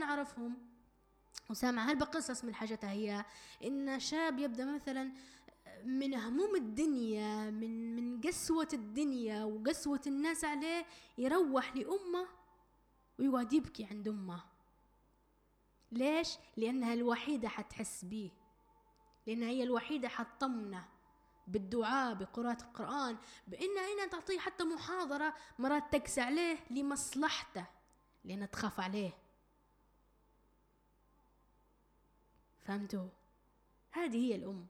نعرفهم وسامع هالبقصص من حاجتها هي إن شاب يبدأ مثلا من هموم الدنيا، من قسوة الدنيا وقسوة الناس عليه، يروح لأمه ويقعد يبكي عند أمه. ليش؟ لأنها الوحيدة حتحس بيه، لأنها هي الوحيدة حتطمنه بالدعاء، بقراءة القرآن، بأنها تعطيه حتى محاضرة مرات تقسى عليه لمصلحته، لأنها تخاف عليه. فهمتوا؟ هذه هي الأم.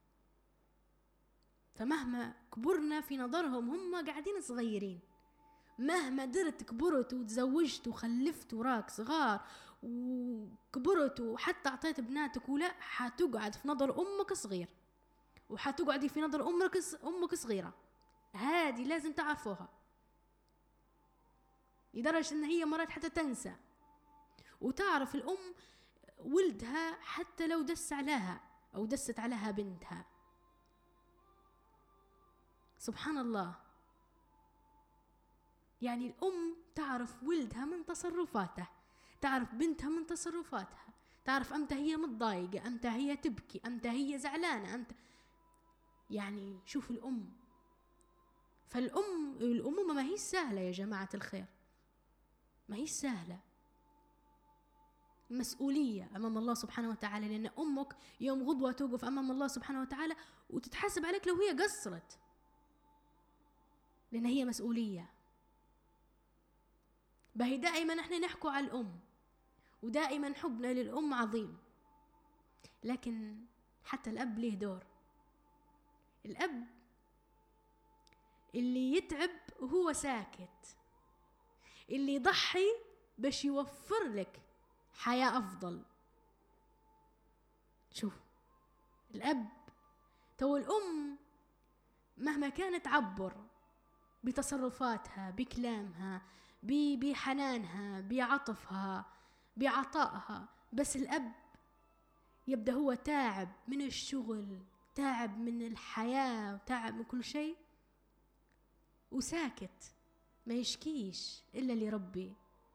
فمهما كبرنا في نظرهم هم قاعدين صغيرين، مهما درت كبرت وتزوجت وخلفت وراك صغار وكبرت وحتى أعطيت بناتك ولا، حتقعد في نظر أمك صغير، وحتقعدي في نظر أمك صغيرة. هذه لازم تعرفوها، لدرجة أن هي مرات حتى تنسى وتعرف الأم ولدها حتى لو دس عليها أو دست عليها بنتها. سبحان الله. يعني الأم تعرف ولدها من تصرفاته، تعرف بنتها من تصرفاتها، تعرف أمتى هي متضايقة، أمتى هي تبكي، أمتى هي زعلانة، أمتى. يعني شوف الأم. الأمومة ما هي سهلة يا جماعة الخير، ما هي سهلة، مسؤولية أمام الله سبحانه وتعالى. لأن أمك يوم غضوة توقف أمام الله سبحانه وتعالى وتتحاسب عليك لو هي قصرت، لأن هي مسؤولية. بهي دائما احنا نحكوا على الأم، ودائما حبنا للأم عظيم، لكن حتى الأب له دور. الأب اللي يتعب وهو ساكت، اللي يضحي باش يوفر لك حياة أفضل. شوف الأب. تو الأم مهما كانت تعبر بتصرفاتها، بكلامها، بحنانها، بعطفها، بعطائها، بس الأب يبدأ هو تعب من الشغل، تعب من الحياة، تعب من كل شيء، وساكت ما يشكيش إلا لربي،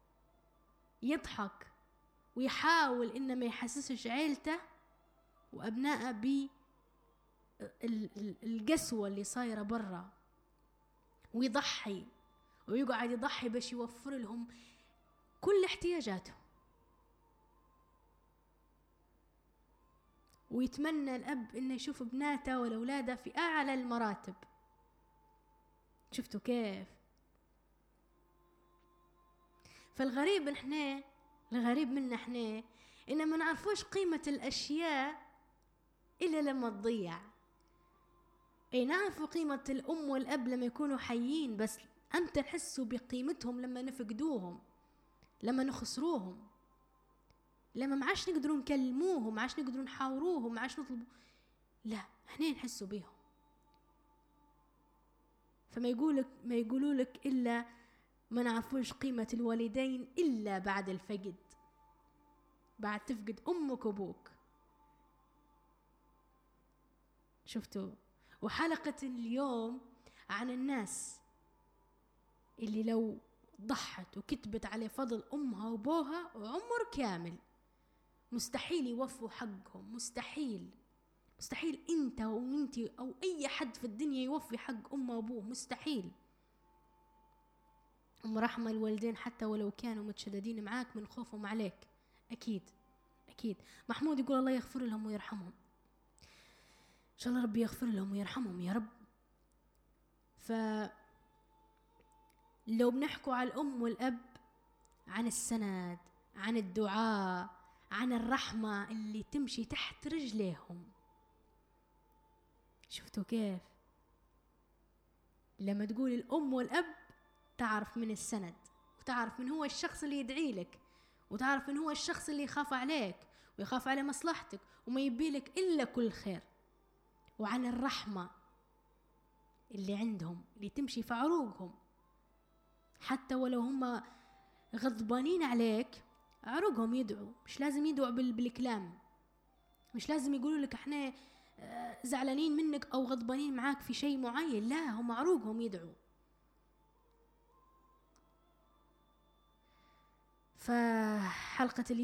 يضحك ويحاول إن ما يحسسش عيلته وأبنائه بالقسوة اللي صايرة برا، ويضحي ويقعد يضحي باش يوفر لهم كل احتياجاتهم. ويتمنى الأب إنه يشوف ابناته والأولاده في أعلى المراتب. شفتوا كيف؟ فالغريب منا احنا إن ما نعرفوش قيمة الأشياء إلا لما تضيع. أي نعرفوا قيمة الأم والأب لما يكونوا حيين، بس أمتى نحسوا بقيمتهم؟ لما نفقدوهم، لما نخسروهم، لما ما عادش نقدروا نكلموهم، ما عادش نقدروا نحاوروهم، ما عادش نطلبوا، لا احنا نحسوا بيهم. فما يقولوا لك إلا ما نعرفوش قيمة الوالدين إلا بعد الفقد، بعد تفقد أمك وأبوك. شفتوا؟ وحلقة اليوم عن الناس اللي لو ضحت وكتبت على فضل أمها وأبوها عمر كامل مستحيل يوفوا حقهم، مستحيل انت وانتي او اي حد في الدنيا يوفي حق امه وابوه، مستحيل. ام رحمة الوالدين حتى ولو كانوا متشددين معاك من خوفهم عليك، اكيد. محمود يقول الله يغفر لهم ويرحمهم، ان شاء الله ربي يغفر لهم ويرحمهم يا رب. لو بنحكوا على الام والاب عن السند، عن الدعاء، عن الرحمة اللي تمشي تحت رجليهم. شفتوا كيف؟ لما تقول الأم والأب تعرف من السند، وتعرف من هو الشخص اللي يدعي لك، وتعرف من هو الشخص اللي يخاف عليك ويخاف على مصلحتك وما يبي لك إلا كل خير. وعن الرحمة اللي عندهم اللي تمشي في عروقهم، حتى ولو هم غضبانين عليك عروقهم يدعوا. مش لازم يدعوا بالكلام، مش لازم يقولوا لك احنا زعلانين منك او غضبانين معاك في شيء معين، لا، هم عروقهم يدعوا. فحلقة اليوم